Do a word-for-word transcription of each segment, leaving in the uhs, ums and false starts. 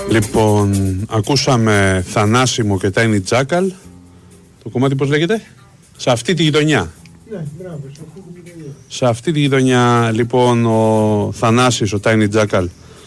Λοιπόν, ακούσαμε Θανάσιμο και Tiny Jackal. Το κομμάτι πώς λέγεται? Σε αυτή τη γειτονιά. Ναι, μπράβο, σε αυτή τη γειτονιά. Σε αυτή τη γειτονιά, λοιπόν, ο Θανάσης, ο Tiny Jackal,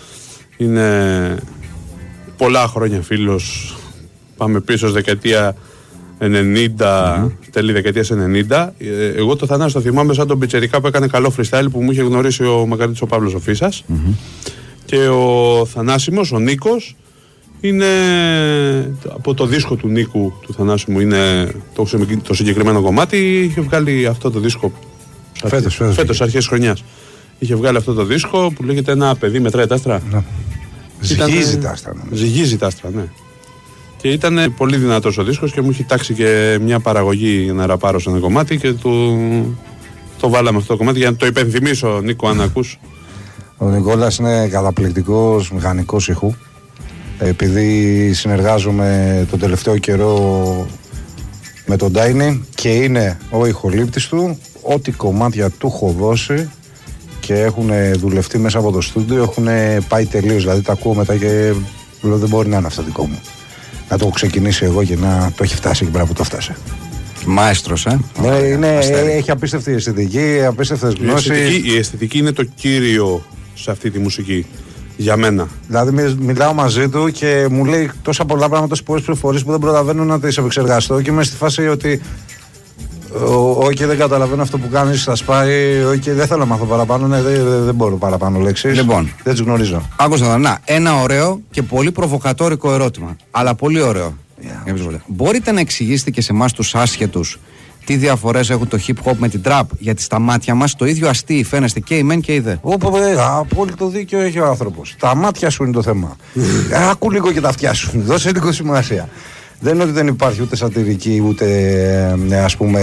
είναι πολλά χρόνια φίλος. Πάμε πίσω στη δεκαετία ενενήντα, mm-hmm. τέλη δεκαετίας ενενήντα. Εγώ το Θανάση το θυμάμαι σαν τον πιτσερικά που έκανε καλό freestyle, που μου είχε γνωρίσει ο Μακαρίτης ο Παύλος ο Φίσας. Mm-hmm. Και ο Θανάσιμος, ο Νίκος, είναι από το δίσκο του Νίκου, του Θανάσιμου, είναι το, το συγκεκριμένο κομμάτι. Είχε βγάλει αυτό το δίσκο φέτος, φέτος, φέτος αρχές χρονιάς. Είχε βγάλει αυτό το δίσκο που λέγεται Ένα παιδί μετράει τα άστρα. Ναι. Ζυγίζει τα άστρα. Ζυγίζει τα άστρα, ναι. Και ήταν πολύ δυνατός ο δίσκος και μου είχε τάξει και μια παραγωγή να ραπάρω σε ένα κομμάτι και του, το βάλαμε αυτό το κομμάτι για να το υπενθυμίσω, Νίκο, αν ακούς. Ο Νικόλας είναι καταπληκτικός μηχανικός ήχου. Επειδή συνεργάζομαι τον τελευταίο καιρό με τον Τάινι και είναι ο ηχολήπτης του, ό,τι κομμάτια του έχω δώσει και έχουν δουλευτεί μέσα από το στούντιο έχουν πάει τελείως. Δηλαδή τα ακούω μετά και λέω δεν μπορεί να είναι αυτό δικό μου. Να το έχω ξεκινήσει εγώ και να το έχει φτάσει εκεί πέρα που το φτάσε. Μάεστρος, ε. Ναι, είναι, έχει απίστευτη αισθητική, απίστευτες γνώσεις. Η αισθητική, η αισθητική είναι το κύριο σε αυτή τη μουσική. Για μένα. Δηλαδή, μιλάω μαζί του και μου λέει τόσα πολλά πράγματα, τόσες πολλές πληροφορίες που δεν προλαβαίνω να τις επεξεργαστώ και είμαι στη φάση ότι. Όχι, δεν καταλαβαίνω αυτό που κάνεις, θα σπάει. Όχι, δεν θέλω να μάθω παραπάνω. Ναι, δεν, δεν μπορώ παραπάνω λέξεις. Λοιπόν, δεν τις γνωρίζω. Άκουσα να, ένα ωραίο και πολύ προβοκατόρικο ερώτημα. Αλλά πολύ ωραίο. Yeah. Μπορείτε να εξηγήσετε και σε εμάς τους άσχετους τι διαφορές έχουν το hip hop με την trap? Γιατί στα μάτια μας το ίδιο αστείοι φαίνεστε και η μεν και η δε. Όπω απόλυτο δίκιο έχει ο άνθρωπος. Τα μάτια σου είναι το θέμα. Άκου λίγο και τα αυτιά σου. Δώσε λίγο σημασία. Δεν είναι ότι δεν υπάρχει ούτε σατυρική ούτε ε, ας πούμε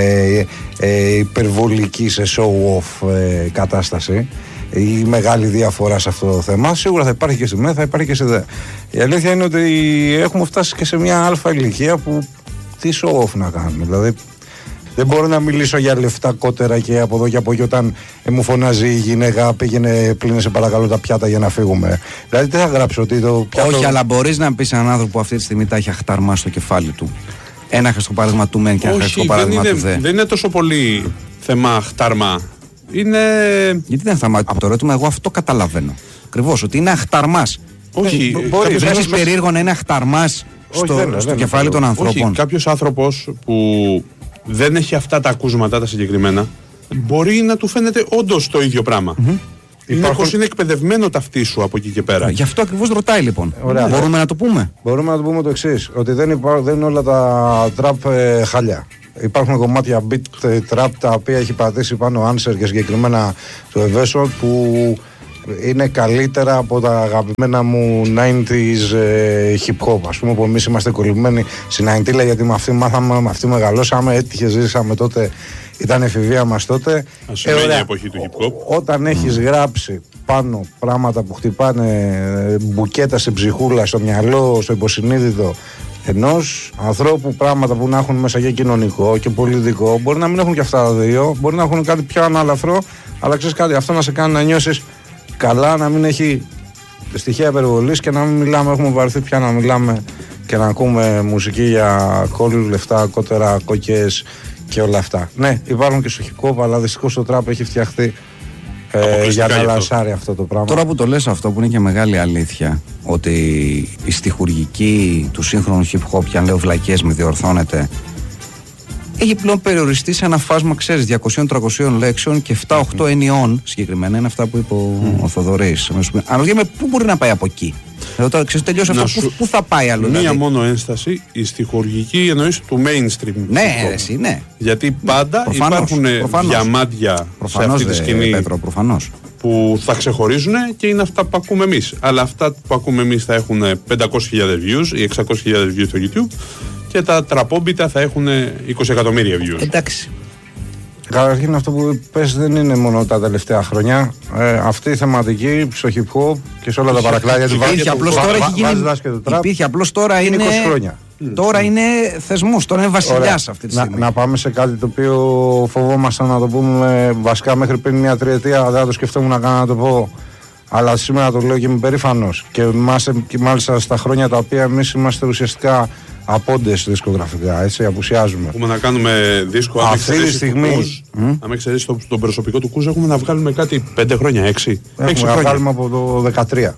ε, υπερβολική σε show-off ε, κατάσταση ή μεγάλη διαφορά σε αυτό το θέμα. Σίγουρα θα υπάρχει και στη ΜΕ, θα υπάρχει και στη ΔΕ. Η αλήθεια είναι ότι έχουμε φτάσει και σε μια αλφα ηλικία που τι show-off να κάνουμε. Δηλαδή δεν μπορώ να μιλήσω για λεφτά κότερα και από εδώ και από εκεί όταν ε, μου φωνάζει η γυναίκα πήγαινε πλύνε σε παρακαλώ τα πιάτα για να φύγουμε. Δηλαδή τι θα γράψω ότι το πιάτο... Όχι, αλλά μπορείς να πεις έναν άνθρωπο που αυτή τη στιγμή τα έχει αχταρμά στο κεφάλι του. Ένα χρηστό παράδειγμα του μεν και ένα χρηστό παράδειγμα του δε. Δεν είναι τόσο πολύ θέμα αχταρμά. Είναι... Γιατί δεν θα μάθει από το ερώτημα, εγώ αυτό καταλαβαίνω. Ακριβώς, ότι είναι αχταρμάς. Όχι, ε, μπορεί να είναι περίεργο να είναι αχταρμάς στο, δεν, στο δεν, κεφάλι δεν, των ανθρώπων. Όχι, κάποιος άνθρωπος που δεν έχει αυτά τα ακούσματα τα συγκεκριμένα, μπορεί να του φαίνεται όντως το ίδιο πράγμα. Mm-hmm. Είναι Υπάρχουν... πως είναι εκπαιδευμένο ταυτί σου από εκεί και πέρα. Γι' αυτό ακριβώς ρωτάει λοιπόν. Ωραία. Μπορούμε να το πούμε. Μπορούμε να το πούμε το εξής, ότι δεν, υπά... δεν είναι όλα τα τραπ ε, χαλιά. Υπάρχουν κομμάτια beat ε, trap τα οποία έχει πατήσει πάνω Answer και συγκεκριμένα το Evasion που είναι καλύτερα από τα αγαπημένα μου ενενήντα ε, hip hop. Ας πούμε που εμείς είμαστε κολλημένοι στην ενενήντα γιατί με αυτή μάθαμε, με αυτή μεγαλώσαμε, έτυχε, ζήσαμε τότε, ήταν εφηβεία μας τότε. Ασημένια ε, εποχή του hip hop. Όταν έχεις mm. γράψει πάνω πράγματα που χτυπάνε μπουκέτα σε ψυχούλα, στο μυαλό, στο υποσυνείδητο ενός ανθρώπου, πράγματα που να έχουν μέσα και κοινωνικό και πολιτικό, μπορεί να μην έχουν και αυτά τα δύο, μπορεί να έχουν κάτι πιο ανάλαφρο, αλλά ξέρεις κάτι, αυτό να σε κάνει να νιώσεις καλά, να μην έχει στοιχεία υπερβολής και να μην μιλάμε, έχουμε βαρθεί πια να μιλάμε και να ακούμε μουσική για κόλλους, λεφτά, κότερα, κόκκες και όλα αυτά. Ναι, υπάρχουν και στο hip hop, αλλά δυστυχώς το trap έχει φτιαχτεί ε, για να λασάρει αυτό το πράγμα. Τώρα που το λες αυτό που είναι και μεγάλη αλήθεια, ότι η στιχουργική του σύγχρονου hip hop, και αν λέω βλακίες με διορθώνεται, έχει πλέον περιοριστεί σε ένα φάσμα, ξέρεις, διακόσιων με τριακόσιων λέξεων και επτά οχτώ ενιών συγκεκριμένα. Είναι αυτά που είπε ο, mm. ο Θοδωρής. Αναρωτιέμαι πού μπορεί να πάει από εκεί. Δηλαδή τώρα ξέρεις, τελειώσει αυτό, σου... πού, πού θα πάει άλλο. Μία δηλαδή. μόνο ένσταση, η στιχουργική εννοείς του mainstream. Ναι, εσύ, ναι. Γιατί πάντα προφανώς, υπάρχουν προφανώς. διαμάντια προφανώς, σε αυτή τη σκηνή Πέτρο, προφανώς. που θα ξεχωρίζουν και είναι αυτά που ακούμε εμείς. Αλλά αυτά που ακούμε εμείς θα έχουν πεντακόσιες χιλιάδες views ή εξακόσιες χιλιάδες views στο YouTube. Και τα τραπόμπιτα θα έχουν είκοσι εκατομμύρια views. Εντάξει. Καταρχήν αυτό που πες δεν είναι μόνο τα τελευταία χρόνια. Ε, αυτή η θεματική στο hip hop και σε όλα τα παρακλάδια του Υπήρχε απλώς τώρα έχει γίνει. Υπήρχε απλώς τώρα είναι είκοσι χρόνια. Τώρα είναι θεσμός, τώρα είναι βασιλιάς αυτή τη στιγμή. Να, να πάμε σε κάτι το οποίο φοβόμασταν να το πούμε βασικά μέχρι πριν μια τριετία. Δεν θα το σκεφτόμουν να κάνω να το πω. Αλλά σήμερα το λέω και είμαι περήφανος. Και, και μάλιστα στα χρόνια τα οποία εμείς είμαστε ουσιαστικά απόντες δισκογραφικά, έτσι, απουσιάζουμε. Έχουμε να κάνουμε δίσκο. Αυτή τη στιγμή. Αν εξαιρέσει τον, τον προσωπικό του Κούζα, έχουμε να βγάλουμε κάτι πέντε χρόνια, έξι. Έχουμε να βγάλουμε από το δεκατρία.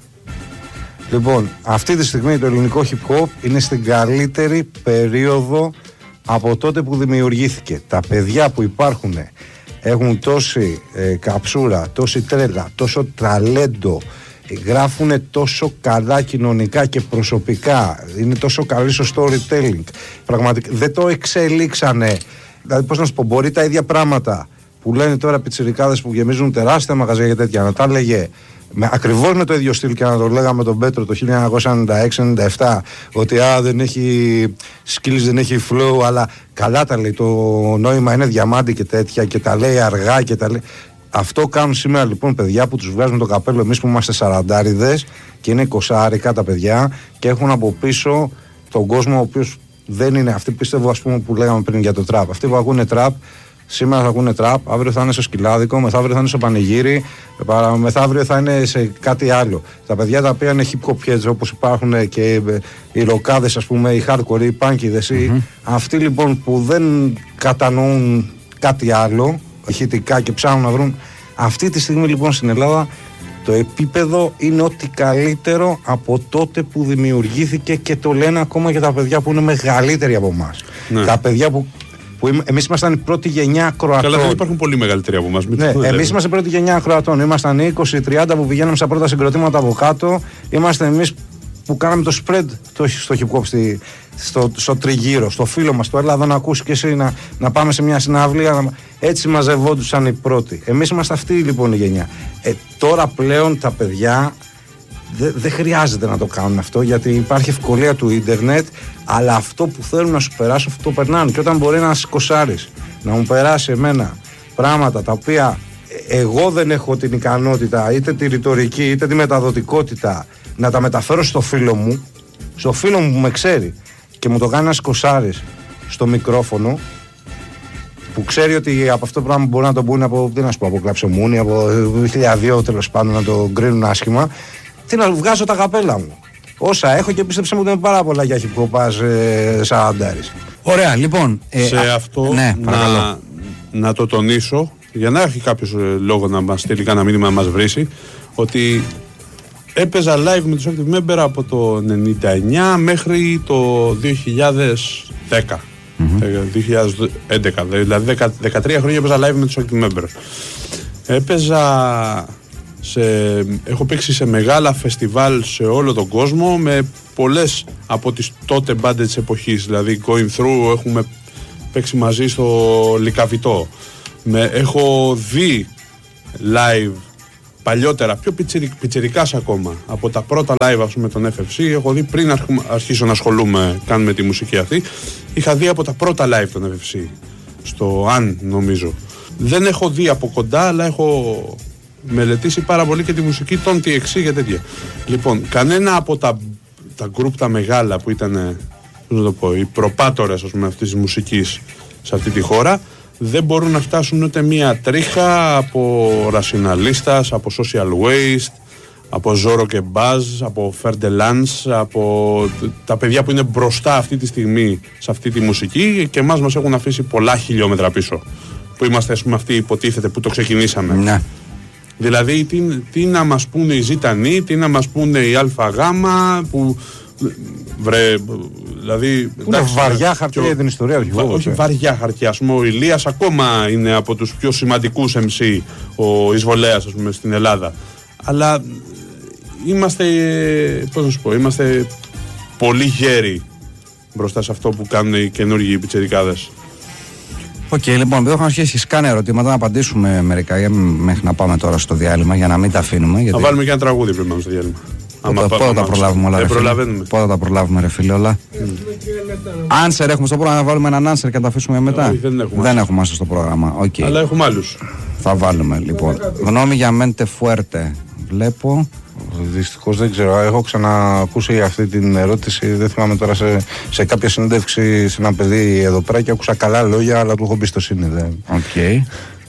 Λοιπόν, αυτή τη στιγμή το ελληνικό hip hop είναι στην καλύτερη περίοδο από τότε που δημιουργήθηκε. Τα παιδιά που υπάρχουν έχουν τόση ε, καψούρα, τόση τρέλα, τόσο ταλέντο, γράφουν τόσο καλά κοινωνικά και προσωπικά, είναι τόσο καλοί στο storytelling. Πραγματικά δεν το εξελίξανε. Δηλαδή, πώς να σου πω, μπορεί τα ίδια πράγματα που λένε τώρα πιτσιρικάδες που γεμίζουν τεράστια μαγαζιά και τέτοια να τα έλεγε με, ακριβώς με το ίδιο στυλ και να το λέγαμε τον Πέτρο το χίλια εννιακόσια ενενήντα έξι ενενήντα επτά ότι α, δεν έχει skills, δεν έχει flow, αλλά καλά τα λέει, το νόημα είναι διαμάντι και τέτοια και τα λέει αργά και τα λέει. Αυτό κάνουν σήμερα λοιπόν παιδιά που τους βγάζουν το καπέλο, εμείς που είμαστε σαραντάριδες και είναι εικοσάρικα τα παιδιά και έχουν από πίσω τον κόσμο ο οποίος δεν είναι αυτοί, πιστεύω, ας πούμε, που λέγαμε πριν για το τραπ. Αυτοί που ακούνε τραπ σήμερα θα ακούνε τραπ, αύριο θα είναι στο σκυλάδικο, μεθαύριο θα είναι στο πανηγύρι, μεθαύριο θα είναι σε κάτι άλλο. Τα παιδιά τα οποία είναι hip hop heads όπως υπάρχουν και οι ροκάδες, ας πούμε, οι hardcore, οι punkidες, mm-hmm. αυτοί λοιπόν που δεν κατανοούν κάτι άλλο ηχητικά και ψάχνουν να βρουν, αυτή τη στιγμή λοιπόν στην Ελλάδα το επίπεδο είναι ό,τι καλύτερο από τότε που δημιουργήθηκε και το λένε ακόμα και τα παιδιά που είναι μεγαλύτεροι από εμάς. Ναι. Τα παιδιά που Που εμείς ήμασταν η πρώτη γενιά ακροατών. Καλά, δεν υπάρχουν πολύ μεγαλύτεροι από εμάς. Ναι, εμείς είμαστε η πρώτη γενιά ακροατών. Ήμασταν είκοσι τριάντα που πηγαίναμε στα πρώτα συγκροτήματα από κάτω. Είμαστε εμείς που κάναμε το spread το, στο hip hop, στη, στο, στο τριγύρο, στο φίλο μας. Το έλα εδώ να ακούσει και εσύ να, να πάμε σε μια συναυλία. Να... Έτσι μαζευόντουσαν οι πρώτοι. Εμείς είμαστε αυτή λοιπόν η γενιά. Ε, τώρα πλέον τα παιδιά δεν δε χρειάζεται να το κάνουν αυτό, γιατί υπάρχει ευκολία του ίντερνετ, αλλά αυτό που θέλουν να σου περάσουν αυτό το περνάνε. Και όταν μπορεί να σκοσάρεις, να μου περάσει εμένα πράγματα τα οποία εγώ δεν έχω την ικανότητα, είτε τη ρητορική είτε τη μεταδοτικότητα, να τα μεταφέρω στο φίλο μου, στο φίλο μου που με ξέρει και μου το κάνει να σκοσάρεις στο μικρόφωνο, που ξέρει ότι από αυτό το πράγμα μπορεί να το μπουν από, τι να σου πω, από κλαψομούνι, από δύο χιλιάδες δύο τέλος πάντων, να το γκρίνουν άσχημα. Τι να βγάζω τα καπέλα μου. Όσα έχω και πίστεψα μου ότι είναι πάρα πολλά για χιπκοπάς ε, σαραντάρις. Ωραία, λοιπόν. Ε, σε α, αυτό ναι, να, να το τονίσω, για να έχει κάποιος ε, λόγο να μας στείλει κανένα μήνυμα να μας βρίσει, ότι έπαιζα live με τους Active Member από το ενενήντα εννιά μέχρι το δύο χιλιάδες δέκα. Mm-hmm. δύο χιλιάδες έντεκα, δηλαδή δεκατρία χρόνια έπαιζα live με τους Active Member. Έπαιζα... Σε, έχω παίξει σε μεγάλα φεστιβάλ σε όλο τον κόσμο με πολλές από τις τότε μπάντες της εποχής, δηλαδή Going Through, έχουμε παίξει μαζί στο Λυκαβητό, με, έχω δει live παλιότερα, πιο πιτσιρι, πιτσιρικάς ακόμα, από τα πρώτα live, ας πούμε, τον εφ εφ σι, έχω δει πριν αρχίσω να ασχολούμαι καν με τη μουσική αυτή, είχα δει από τα πρώτα live τον εφ εφ σι, στο Αν νομίζω. Δεν έχω δει από κοντά, αλλά έχω μελετήσει πάρα πολύ και τη μουσική των τι εξ και τέτοια. Λοιπόν, κανένα από τα, τα group τα μεγάλα που ήταν, πώς να το πω, οι προπάτορες, ας πούμε, αυτής της μουσικής σε αυτή τη χώρα, δεν μπορούν να φτάσουν ούτε μία τρίχα από ρασιναλίστας, από social waste, από Zorro και Buzz, από Ferdelance, από τα παιδιά που είναι μπροστά αυτή τη στιγμή σε αυτή τη μουσική και εμάς μας έχουν αφήσει πολλά χιλιόμετρα πίσω. Που είμαστε, ας πούμε, αυτοί υποτίθεται που το ξεκινήσαμε. Ναι. Δηλαδή, τι, τι να μας πούνε οι Ζητανοί, τι να μας πούνε οι ΑΓ, που. Βρε, δηλαδή. Είναι βαριά χαρτιά για την ιστορία του χιπ-χοπ. Όχι βαριά χαρτιά. Ας πούμε, ο Ηλίας ακόμα είναι από τους πιο σημαντικούς εμ σι, ο Εισβολέας, ας πούμε, στην Ελλάδα. Αλλά είμαστε. Πώς να σου πω, είμαστε πολύ γέροι μπροστά σε αυτό που κάνουν οι καινούργιοι πιτσιρικάδες. Οκ, okay, λοιπόν, επειδή έχω αρχίσει κάνει ερωτήματα, να απαντήσουμε μερικά μέχρι να πάμε τώρα στο διάλειμμα για να μην τα αφήνουμε. Γιατί... Να βάλουμε και ένα τραγούδι πριν πάμε στο διάλειμμα. Πότε, πότε τα προλάβουμε όλα, ρε φίλε. Πότε τα προλάβουμε, ρε φίλε, όλα. Άνσερ έχουμε στο πρόγραμμα, να βάλουμε έναν άνσερ και να τα αφήσουμε μετά. Όχι, δεν έχουμε. Δεν έχουμε άνσερ στο πρόγραμμα. Okay. Αλλά έχουμε άλλους. Θα βάλουμε, λοιπόν. Γνώμη για Μέντε Φουέρτε. Βλέπω. Δυστυχώς δεν ξέρω. Έχω ξανακούσει αυτή την ερώτηση. Δεν θυμάμαι τώρα σε, σε κάποια συνέντευξη σε ένα παιδί εδώ πέρα και άκουσα καλά λόγια, αλλά του έχω εμπιστοσύνη. Οκ. Okay.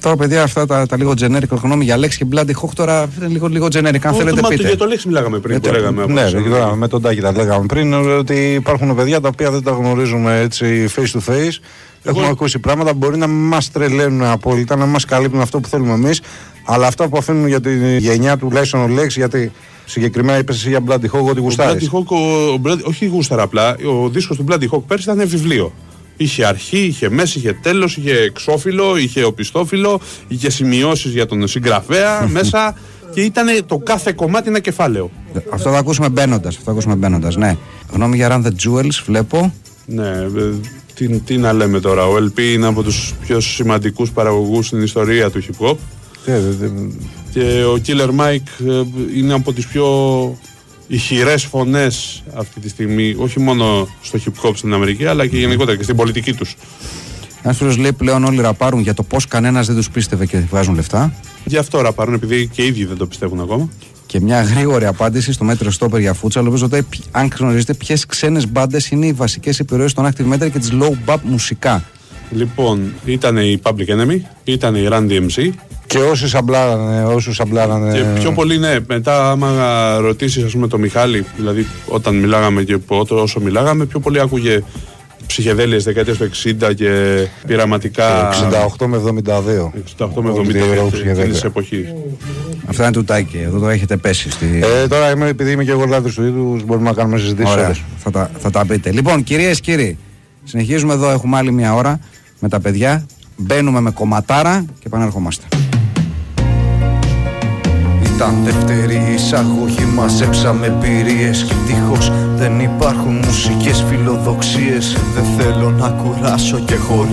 Τώρα, παιδιά, αυτά τα, τα λίγο generic, γνώμη για λέξη και Bloody Hawk τώρα είναι λίγο, λίγο generic. Αν Ο, θέλετε, το, πείτε. Για το λέξη μιλάγαμε πριν. Το λέγαμε, ναι, τώρα, με τον Τάκη τα λέγαμε πριν, ότι υπάρχουν παιδιά τα οποία δεν τα γνωρίζουμε έτσι face to face. Εγώ... Έχουμε ακούσει πράγματα που μπορεί να μας τρελαίνουν απόλυτα, να μας καλύπτουν αυτό που θέλουμε εμείς, αλλά αυτά που αφήνουν για τη γενιά τουλάχιστον ο λέξη, γιατί συγκεκριμένα είπες εσύ για Bloody Hawk ότι γουστάρεις. Ο Bloody Hawk, ο, ο Bloody, όχι γούσταρα απλά, ο δίσκος του Bloody Hawk πέρσι ήταν βιβλίο. Είχε αρχή, είχε μέση, είχε τέλος, είχε εξώφυλλο, είχε οπισθόφυλλο, είχε σημειώσεις για τον συγγραφέα μέσα και ήταν το κάθε κομμάτι ένα κεφάλαιο. Αυτό θα ακούσουμε μπαίνοντας, αυτό θα ακούσουμε μπαίνοντας, ναι. Γνώμη για Run the Jewels, βλέπω. Ναι, τι, τι να λέμε τώρα, ο ελ πι είναι από τους πιο σημαντικούς παραγωγούς στην ιστορία του hip hop. Και ο Killer Mike είναι από τις πιο ηχηρές φωνές αυτή τη στιγμή, όχι μόνο στο hip hop στην Αμερική, αλλά και γενικότερα και στην πολιτική τους. Ένας φίλος λέει πλέον όλοι ραπάρουν για το πως κανένας δεν τους πίστευε και βγάζουν λεφτά. Γι' αυτό ραπάρουν, επειδή και οι ίδιοι δεν το πιστεύουν ακόμα. Και μια γρήγορη απάντηση στο μέτρο στόπερ για φούτσα. Νομίζω ότι αν γνωρίζετε ποιες ξένες μπάντες είναι οι βασικές επιρροές των Active Metal και της Low Bap μουσικά. Λοιπόν, ήταν η Public Enemy, ήταν η Run ντι εμ σι. Και όσοι σαμπλάρανε, όσους σαμπλάρανε. Και πιο πολύ, ναι, μετά άμα ρωτήσεις, ας πούμε, το Μιχάλη, δηλαδή όταν μιλάγαμε και όσο μιλάγαμε, πιο πολύ άκουγε ψυχεδέλειες δεκαετίας του εξήντα και πειραματικά. εξήντα οκτώ με εβδομήντα δύο. εξήντα οκτώ με εβδομήντα δύο της εποχής. Αυτά είναι του Τάκη, εδώ το έχετε πέσει. Στη... Ε, τώρα είμαι, επειδή είμαι και εγώ λάθος του είδους, μπορούμε να κάνουμε συζητήσεις. Θα τα, θα τα πείτε. Λοιπόν, κυρίες και κύριοι, συνεχίζουμε εδώ, έχουμε άλλη μια ώρα με τα παιδιά. Μπαίνουμε με κομματάρα και επανέρχομαστε. Ήταν δεύτερη εισαγωγή, μαζέψαμε εμπειρίες και ευτυχώς δεν υπάρχουν μουσικές φιλοδοξίες. Δεν θέλω να κουράσω και χωρίς